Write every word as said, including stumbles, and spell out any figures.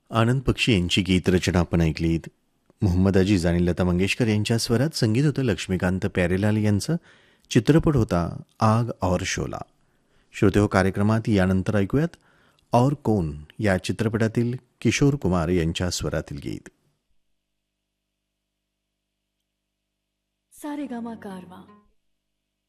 आनंद बक्षी यांची गीतरचना आपण ऐकलीत. मोहम्मद अजीज आणि लता मंगेशकर यांच्या स्वरात संगीत होतं लक्ष्मीकांत प्यारेलाल यांचं. चित्रपट होता आग और शोला. श्रोते हो, कार्यक्रमात यानंतर ऐकूयात और कोण या चित्रपटातील किशोर कुमार यांच्या स्वरातील गीत. सारेगामा कारवा.